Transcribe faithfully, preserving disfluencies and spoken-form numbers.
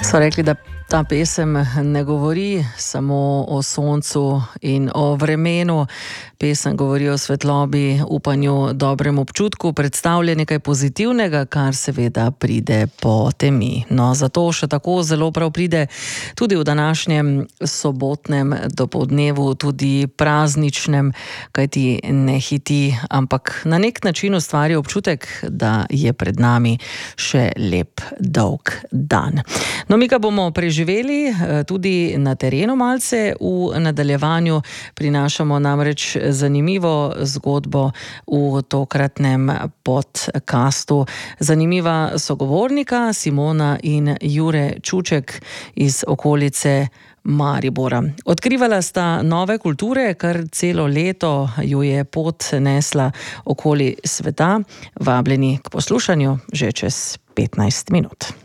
So rekli, da ta pesem ne govori samo o soncu in o vremenu. Pesem govori o svetlobi, upanju, dobrem občutku, predstavlja nekaj pozitivnega, kar seveda pride po temi. No, zato še tako zelo prav pride tudi v današnjem sobotnem dopoldnevu, tudi prazničnem, kajti ne hiti, ampak na nek način ustvari občutek, da je pred nami še lep, dolg dan. No, mi ga bomo preživeli tudi na terenu malce. V nadaljevanju prinašamo namreč zanimivo zgodbo v tokratnem podcastu. Zanimiva sogovornika, Simona in Jure Čuček iz okolice Maribora. Odkrivala sta nove kulture, kar celo leto ju je pot nesla okoli sveta. Vabljeni k poslušanju že čez petnajst minut.